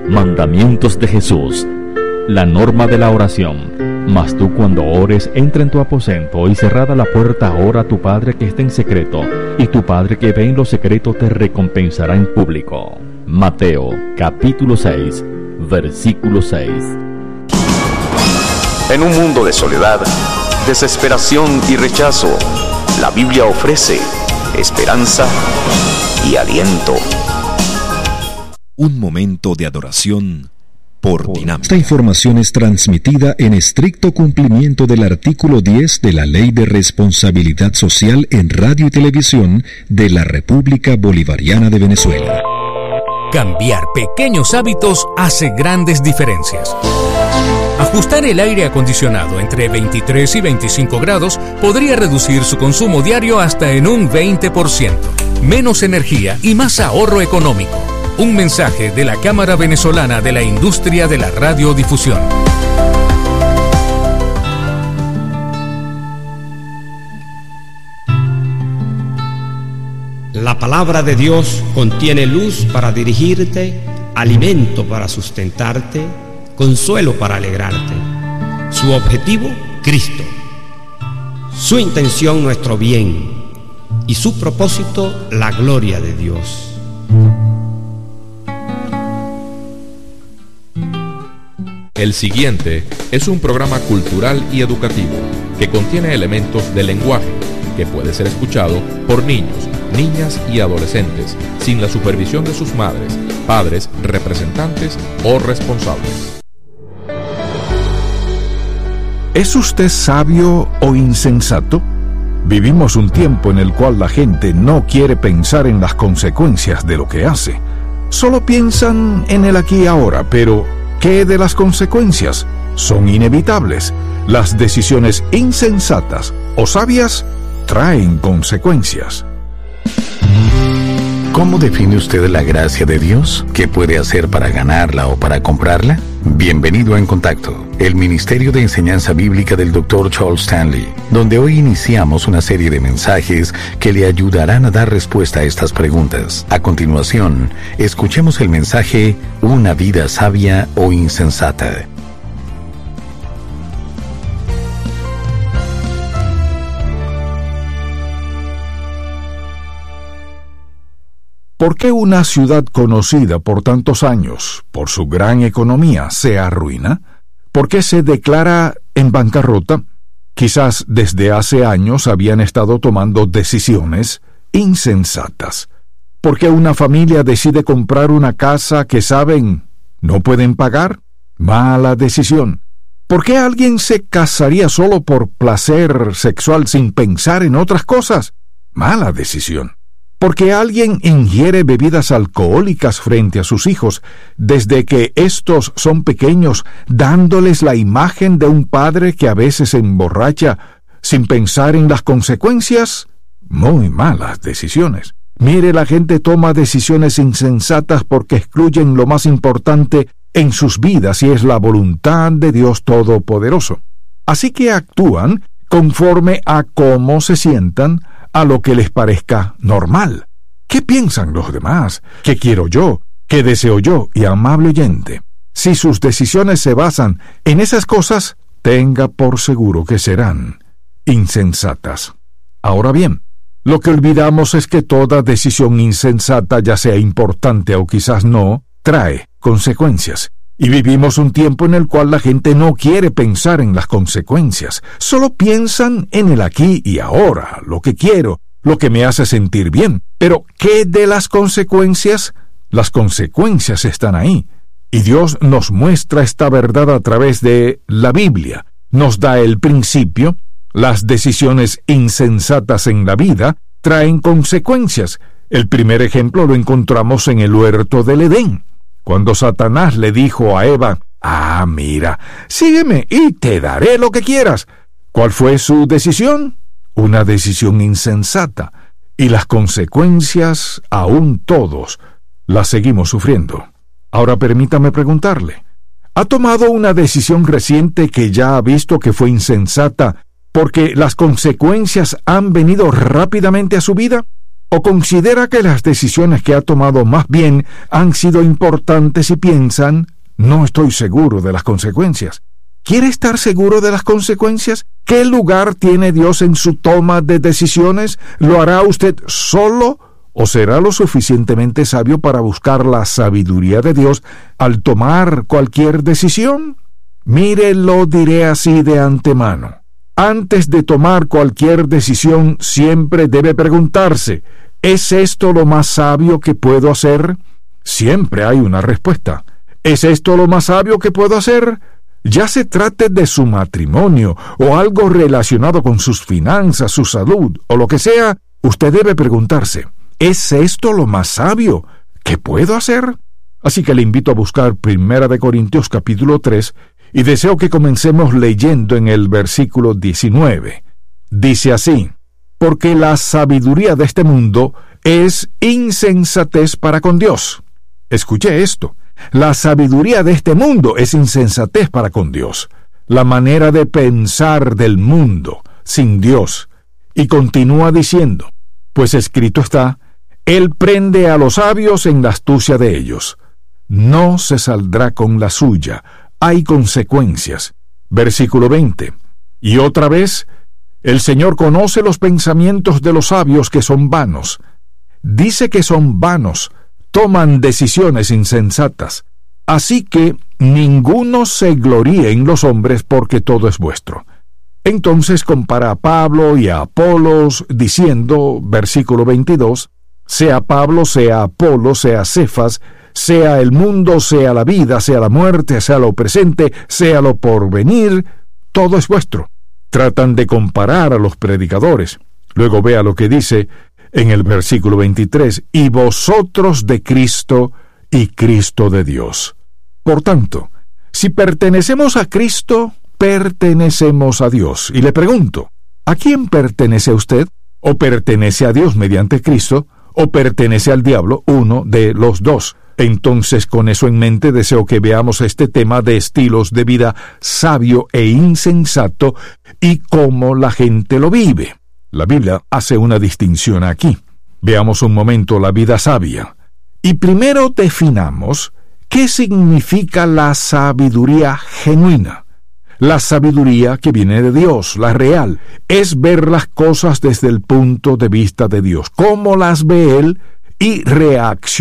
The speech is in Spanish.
Mandamientos de Jesús. La norma de la oración. Mas tú cuando ores, entra en tu aposento y cerrada la puerta, ora a tu Padre que está en secreto, y tu Padre que ve en lo secreto te recompensará en público. Mateo, capítulo 6, versículo 6. En un mundo de soledad, desesperación y rechazo, la Biblia ofrece esperanza y aliento. Un momento de adoración por Dinámica. Esta información es transmitida en estricto cumplimiento del artículo 10 de la Ley de Responsabilidad Social en Radio y Televisión de la República Bolivariana de Venezuela. Cambiar pequeños hábitos hace grandes diferencias. Ajustar el aire acondicionado entre 23 y 25 grados podría reducir su consumo diario hasta en un 20%. Menos energía y más ahorro económico. Un mensaje de la Cámara Venezolana de la Industria de la Radiodifusión. La palabra de Dios contiene luz para dirigirte, alimento para sustentarte, consuelo para alegrarte. Su objetivo, Cristo. Su intención, nuestro bien. Y su propósito, la gloria de Dios. El siguiente es un programa cultural y educativo que contiene elementos del lenguaje que puede ser escuchado por niños, niñas y adolescentes sin la supervisión de sus madres, padres, representantes o responsables. ¿Es usted sabio o insensato? Vivimos un tiempo en el cual la gente no quiere pensar en las consecuencias de lo que hace. Solo piensan en el aquí y ahora, pero ¿qué de las consecuencias? Son inevitables. Las decisiones insensatas o sabias traen consecuencias. ¿Cómo define usted la gracia de Dios? ¿Qué puede hacer para ganarla o para comprarla? Bienvenido a En Contacto, el Ministerio de Enseñanza Bíblica del Dr. Charles Stanley, donde hoy iniciamos una serie de mensajes que le ayudarán a dar respuesta a estas preguntas. A continuación, escuchemos el mensaje Una vida sabia o insensata. ¿Por qué una ciudad conocida por tantos años, por su gran economía, se arruina? ¿Por qué se declara en bancarrota? Quizás desde hace años habían estado tomando decisiones insensatas. ¿Por qué una familia decide comprar una casa que saben no pueden pagar? Mala decisión. ¿Por qué alguien se casaría solo por placer sexual sin pensar en otras cosas? Mala decisión. Porque alguien ingiere bebidas alcohólicas frente a sus hijos desde que estos son pequeños, dándoles la imagen de un padre que a veces se emborracha sin pensar en las consecuencias. Muy malas decisiones. Mire, la gente toma decisiones insensatas porque excluyen lo más importante en sus vidas y es la voluntad de Dios Todopoderoso. Así que actúan conforme a cómo se sientan, a lo que les parezca normal. ¿Qué piensan los demás? ¿Qué quiero yo? ¿Qué deseo yo? Y amable oyente, si sus decisiones se basan en esas cosas, tenga por seguro que serán insensatas. Ahora bien, lo que olvidamos es que toda decisión insensata, ya sea importante o quizás no, trae consecuencias. Y vivimos un tiempo en el cual la gente no quiere pensar en las consecuencias. Solo piensan en el aquí y ahora, lo que quiero, lo que me hace sentir bien. Pero, ¿qué de las consecuencias? Las consecuencias están ahí. Y Dios nos muestra esta verdad a través de la Biblia. Nos da el principio. Las decisiones insensatas en la vida traen consecuencias. El primer ejemplo lo encontramos en el huerto del Edén. Cuando Satanás le dijo a Eva, mira, sígueme y te daré lo que quieras. ¿Cuál fue su decisión? Una decisión insensata. Y las consecuencias, aún todos, las seguimos sufriendo. Ahora permítame preguntarle, ¿ha tomado una decisión reciente que ya ha visto que fue insensata porque las consecuencias han venido rápidamente a su vida? ¿O considera que las decisiones que ha tomado más bien han sido importantes y piensan, no estoy seguro de las consecuencias? ¿Quiere estar seguro de las consecuencias? ¿Qué lugar tiene Dios en su toma de decisiones? ¿Lo hará usted solo o será lo suficientemente sabio para buscar la sabiduría de Dios al tomar cualquier decisión? Mire, lo diré así de antemano. Antes de tomar cualquier decisión, siempre debe preguntarse, ¿es esto lo más sabio que puedo hacer? Siempre hay una respuesta. ¿Es esto lo más sabio que puedo hacer? Ya se trate de su matrimonio o algo relacionado con sus finanzas, su salud o lo que sea, usted debe preguntarse, ¿es esto lo más sabio que puedo hacer? Así que le invito a buscar 1 Corintios capítulo 3 y deseo que comencemos leyendo en el versículo 19. Dice así, porque la sabiduría de este mundo es insensatez para con Dios. Escuche esto. La sabiduría de este mundo es insensatez para con Dios. La manera de pensar del mundo sin Dios. Y continúa diciendo, pues escrito está, Él prende a los sabios en la astucia de ellos. No se saldrá con la suya. Hay consecuencias. Versículo 20. Y otra vez, el Señor conoce los pensamientos de los sabios que son vanos. Dice que son vanos, toman decisiones insensatas. Así que ninguno se gloríe en los hombres porque todo es vuestro. Entonces compara a Pablo y a Apolos diciendo, versículo 22, sea Pablo, sea Apolo, sea Cefas, sea el mundo, sea la vida, sea la muerte, sea lo presente, sea lo porvenir, todo es vuestro. Tratan de comparar a los predicadores. Luego vea lo que dice en el versículo 23, y vosotros de Cristo y Cristo de Dios. Por tanto, si pertenecemos a Cristo, pertenecemos a Dios. Y le pregunto, ¿a quién pertenece usted? ¿O pertenece a Dios mediante Cristo? ¿O pertenece al diablo? Uno de los dos. Entonces, con eso en mente, deseo que veamos este tema de estilos de vida sabio e insensato y cómo la gente lo vive. La Biblia hace una distinción aquí. Veamos un momento la vida sabia. Y primero definamos qué significa la sabiduría genuina. La sabiduría que viene de Dios, la real, es ver las cosas desde el punto de vista de Dios, cómo las ve Él y reaccionar